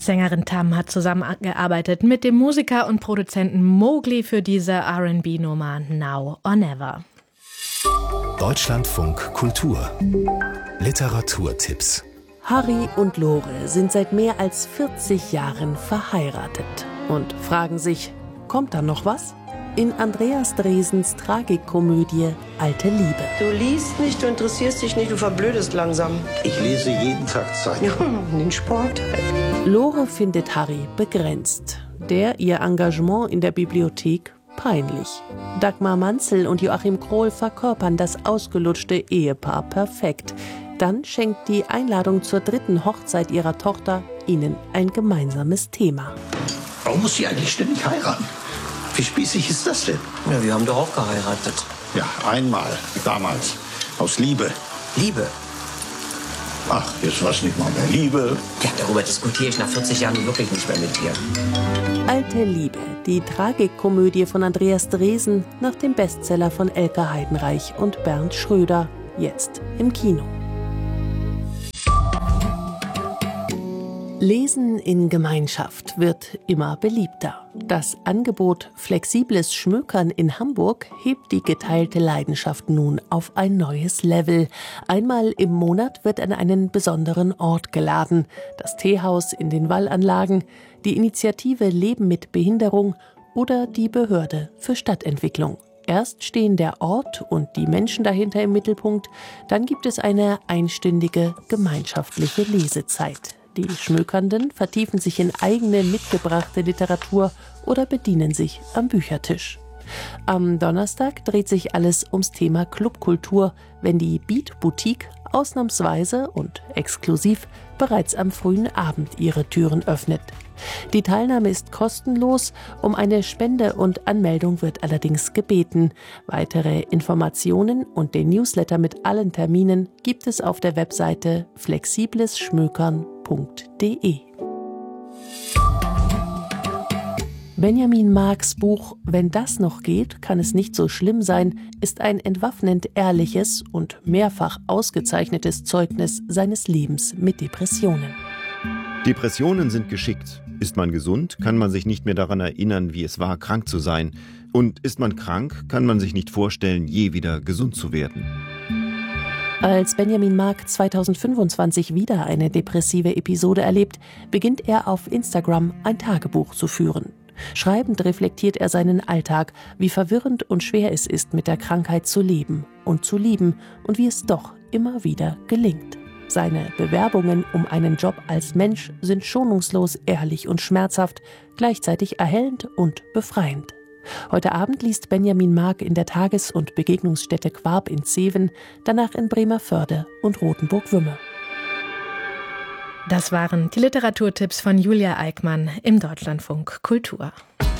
Sängerin Tam hat zusammengearbeitet mit dem Musiker und Produzenten Mowgli für diese R&B-Nummer Now or Never. Deutschlandfunk Kultur Literaturtipps. Harry und Lore sind seit mehr als 40 Jahren verheiratet und fragen sich, kommt da noch was? In Andreas Dresens Tragikkomödie Alte Liebe. Du liest nicht, du interessierst dich nicht, du verblödest langsam. Ich lese jeden Tag Zeitung. Ja, den Sport. Lore findet Harry begrenzt. Ihr Engagement in der Bibliothek peinlich. Dagmar Manzel und Joachim Krohl verkörpern das ausgelutschte Ehepaar perfekt. Dann schenkt die Einladung zur 3. Hochzeit ihrer Tochter ihnen ein gemeinsames Thema. Warum muss sie eigentlich ständig heiraten? Wie spießig ist das denn? Ja, wir haben doch auch geheiratet. Ja, einmal, damals. Aus Liebe. Liebe? Ach, jetzt war's nicht mal mehr Liebe. Ja, darüber diskutiere ich nach 40 Jahren wirklich nicht mehr mit dir. Alte Liebe, die Tragikkomödie von Andreas Dresen nach dem Bestseller von Elke Heidenreich und Bernd Schröder, jetzt im Kino. Lesen in Gemeinschaft wird immer beliebter. Das Angebot Flexibles Schmökern in Hamburg hebt die geteilte Leidenschaft nun auf ein neues Level. Einmal im Monat wird an einen besonderen Ort geladen. Das Teehaus in den Wallanlagen, die Initiative Leben mit Behinderung oder die Behörde für Stadtentwicklung. Erst stehen der Ort und die Menschen dahinter im Mittelpunkt, dann gibt es eine einstündige gemeinschaftliche Lesezeit. Die Schmökernden vertiefen sich in eigene mitgebrachte Literatur oder bedienen sich am Büchertisch. Am Donnerstag dreht sich alles ums Thema Clubkultur, wenn die Beat Boutique ausnahmsweise und exklusiv bereits am frühen Abend ihre Türen öffnet. Die Teilnahme ist kostenlos, um eine Spende und Anmeldung wird allerdings gebeten. Weitere Informationen und den Newsletter mit allen Terminen gibt es auf der Webseite flexiblesschmökern.de. Benjamin Marks Buch »Wenn das noch geht, kann es nicht so schlimm sein« ist ein entwaffnend ehrliches und mehrfach ausgezeichnetes Zeugnis seines Lebens mit Depressionen. Depressionen sind geschickt. Ist man gesund, kann man sich nicht mehr daran erinnern, wie es war, krank zu sein. Und ist man krank, kann man sich nicht vorstellen, je wieder gesund zu werden. Als Benjamin Mark 2025 wieder eine depressive Episode erlebt, beginnt er auf Instagram ein Tagebuch zu führen. Schreibend reflektiert er seinen Alltag, wie verwirrend und schwer es ist, mit der Krankheit zu leben und zu lieben und wie es doch immer wieder gelingt. Seine Bewerbungen um einen Job als Mensch sind schonungslos, ehrlich und schmerzhaft, gleichzeitig erhellend und befreiend. Heute Abend liest Benjamin Mark in der Tages- und Begegnungsstätte Quarb in Zeven, danach in Bremervörde und Rothenburg-Wümme. Das waren die Literaturtipps von Julia Eickmann im Deutschlandfunk Kultur.